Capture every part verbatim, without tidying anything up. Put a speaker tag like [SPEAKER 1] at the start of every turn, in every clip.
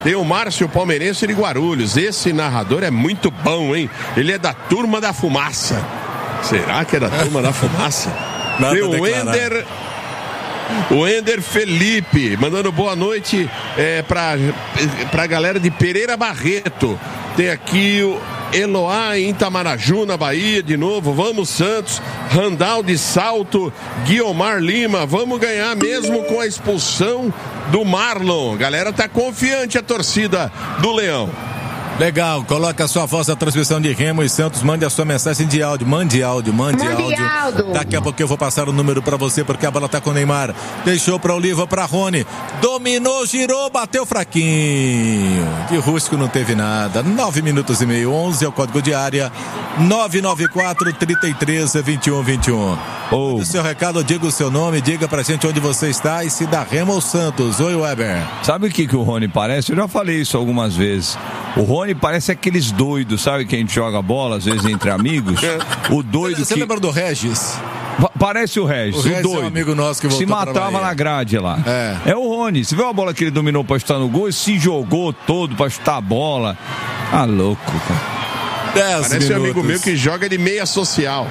[SPEAKER 1] Tem o Márcio Palmeirense de Guarulhos. Esse narrador é muito bom, hein? Ele é da Turma da Fumaça. Será que é da Turma da Fumaça?
[SPEAKER 2] Nada
[SPEAKER 1] Tem o Ender... O Ender Felipe, mandando boa noite é, pra, pra galera de Pereira Barreto. Tem aqui o Eloá em Itamaraju, na Bahia, de novo. Vamos, Santos. Randal de Salto. Guiomar Lima. Vamos ganhar mesmo com a expulsão do Marlon. A galera tá confiante, a torcida do Leão.
[SPEAKER 2] Legal, coloca a sua voz na transmissão de Remo e Santos, mande a sua mensagem de áudio, mande áudio, mande, mande áudio. áudio. Daqui a pouco eu vou passar o número pra você, porque a bola tá com o Neymar. Deixou pra Oliva, pra Rony. Dominou, girou, bateu fraquinho. De rústico não teve nada. Nove minutos e meio, onze é o código de área. nove nove quatro, trinta e três, vinte e um, vinte e um. Oh. O seu recado, diga o seu nome, diga pra gente onde você está e se dá Remo ou Santos. Oi, Weber.
[SPEAKER 3] Sabe o que, que o Rony parece? Eu já falei isso algumas vezes. O Rony parece aqueles doidos, sabe, que a gente joga bola, às vezes, entre amigos. O doido
[SPEAKER 2] Você, você
[SPEAKER 3] que...
[SPEAKER 2] lembra do Regis?
[SPEAKER 3] Parece o Regis,
[SPEAKER 2] o, Regis
[SPEAKER 3] o doido.
[SPEAKER 2] É um amigo nosso que voltou
[SPEAKER 3] se matava na grade lá. É. é o Rony. Você viu a bola que ele dominou pra chutar no gol e se jogou todo pra chutar a bola. Ah, louco, cara.
[SPEAKER 1] Dez Parece minutos. Um amigo meu que joga de meia social.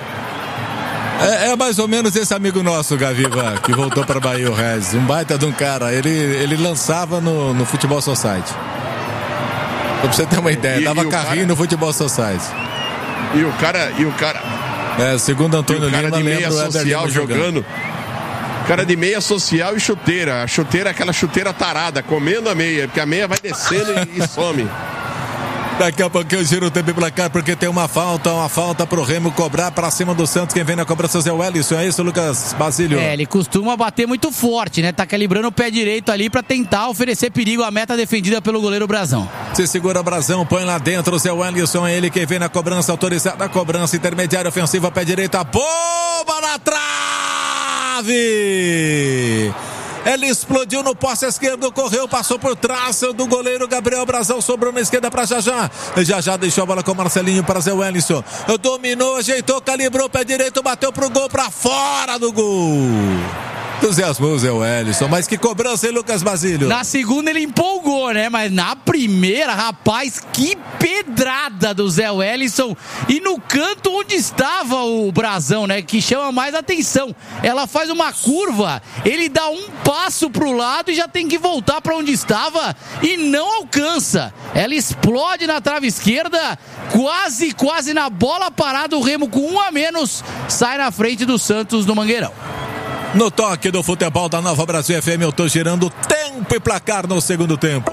[SPEAKER 2] É, é mais ou menos esse amigo nosso, Gaviva, que voltou pra Bahia, o Regis. Um baita de um cara. Ele, ele lançava no, no Futebol Society. Pra você ter uma ideia,
[SPEAKER 1] e,
[SPEAKER 2] dava
[SPEAKER 1] e
[SPEAKER 2] carrinho
[SPEAKER 1] cara...
[SPEAKER 2] no Futebol Society.
[SPEAKER 1] E o cara, e o cara...
[SPEAKER 2] É, segundo Antônio
[SPEAKER 1] Lima,
[SPEAKER 2] Lima,
[SPEAKER 1] de meia social
[SPEAKER 2] jogando.
[SPEAKER 1] jogando. Cara de meia social e chuteira. A chuteira é aquela chuteira tarada, comendo a meia, porque a meia vai descendo e, e some.
[SPEAKER 2] Daqui a pouquinho eu giro o tempo e placar, porque tem uma falta, uma falta pro Remo cobrar pra cima do Santos. Quem vem na cobrança é o Wellington, é isso, Lucas Basílio?
[SPEAKER 4] É, ele costuma bater muito forte, né? Tá calibrando o pé direito ali pra tentar oferecer perigo à meta defendida pelo goleiro Brazão.
[SPEAKER 2] Se segura Brazão, põe lá dentro o Zé Wellington, é ele quem vem na cobrança, autorizada a cobrança, intermediária ofensiva, pé direito, a bomba na trave! Ele explodiu no poste esquerdo, correu, passou por trás do goleiro Gabriel Brazão, sobrou na esquerda para Jajá. Jajá deixou a bola com o Marcelinho para Zé Wellington. Dominou, ajeitou, calibrou, pé direito, bateu pro gol, para fora do gol. Entusiasmou o Zé Wellington, mas que cobrança, hein, Lucas Basílio?
[SPEAKER 4] Na segunda ele empolgou, né? Mas na primeira, rapaz, que pedrada do Zé Wellington. E no canto onde estava o Brazão, né? Que chama mais atenção. Ela faz uma curva, ele dá um passo pro lado e já tem que voltar para onde estava e não alcança. Ela explode na trave esquerda, quase, quase na bola parada. O Remo com um a menos sai na frente do Santos no Mangueirão.
[SPEAKER 2] No toque do futebol da Nova Brasil F M, eu tô girando tempo e placar no segundo tempo.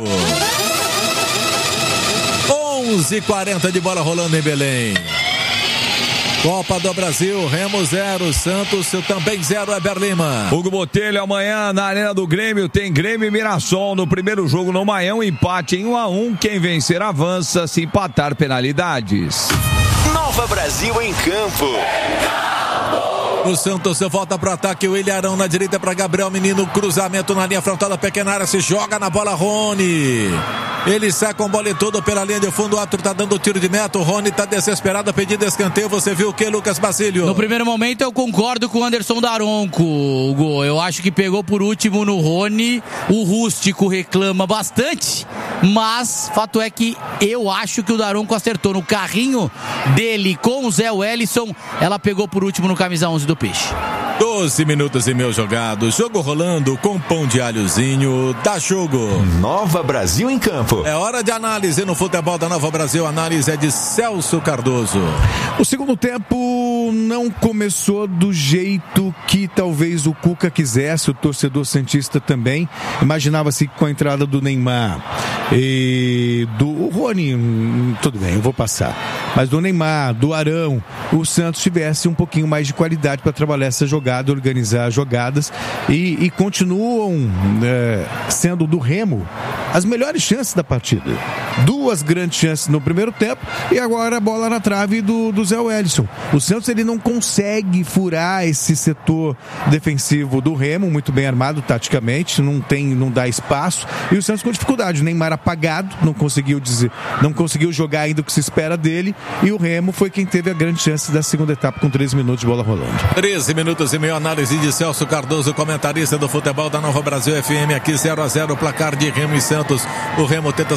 [SPEAKER 2] onze e quarenta de bola rolando em Belém. Copa do Brasil, Remo zero, Santos também zero, Eber Lima.
[SPEAKER 3] Hugo Botelho, amanhã na Arena do Grêmio tem Grêmio e Mirassol no primeiro jogo no Maião, empate em um a um, quem vencer avança, se empatar penalidades.
[SPEAKER 5] Nova Brasil em campo.
[SPEAKER 2] O Santos volta pro ataque, o Ilharão na direita para Gabriel Menino, cruzamento na linha frontal da pequena área, se joga na bola Rony. Ele sai com bola e tudo pela linha de fundo, o Arthur tá dando tiro de meta, o Rony tá desesperado pedindo escanteio. Você viu o que, Lucas Basílio?
[SPEAKER 4] No primeiro momento eu concordo com o Anderson Daronco, Hugo. Eu acho que pegou por último no Rony. O Rústico reclama bastante, mas fato é que eu acho que o Daronco acertou no carrinho dele com o Zé Wellington. Ela pegou por último no camisa onze do Peixe.
[SPEAKER 2] doze minutos e meio jogados, jogo rolando com pão de alhozinho, dá jogo.
[SPEAKER 5] Nova Brasil em campo.
[SPEAKER 2] É hora de análise no futebol da Nova Brasil, a análise é de Celso Cardoso.
[SPEAKER 6] O segundo tempo não começou do jeito que talvez o Cuca quisesse, o torcedor santista também. Imaginava-se com a entrada do Neymar e do Rony, tudo bem, eu vou passar, mas do Neymar, do Arão, o Santos tivesse um pouquinho mais de qualidade para trabalhar essa jogada, organizar jogadas e, e continuam é, sendo do Remo as melhores chances da partida. duas grandes chances no primeiro tempo e agora a bola na trave do, do Zé Wellison. O Santos ele não consegue furar esse setor defensivo do Remo, muito bem armado taticamente, não tem, não dá espaço, e o Santos com dificuldade. O Neymar apagado, não conseguiu dizer, não conseguiu jogar ainda o que se espera dele, e o Remo foi quem teve a grande chance da segunda etapa com treze minutos de bola rolando.
[SPEAKER 2] treze minutos e meio, análise de Celso Cardoso, comentarista do futebol da Nova Brasil F M, aqui zero a zero, placar de Remo e Santos. O Remo tenta